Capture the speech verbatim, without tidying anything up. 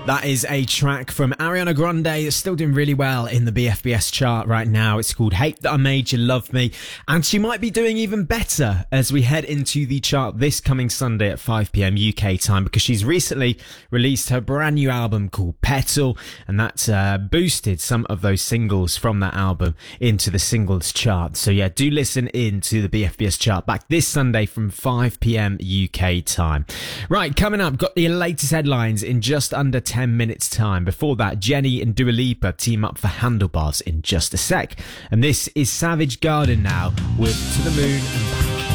That is a track from Ariana Grande. It's still doing really well in the B F B S chart right now. It's called Hate That I Made You Love Me. And she might be doing even better as we head into the chart this coming Sunday at five p.m. U K time, because she's recently released her brand new album called Petal, and that's uh, boosted some of those singles from that album into the singles chart. So yeah, do listen in to the B F B S chart back this Sunday from five p.m. U K time. Right, coming up, got the latest headlines in just under ten minutes time. Before that, Jenny and Dua Lipa team up for Handlebars in just a sec. And this is Savage Garden now with To the Moon and Back.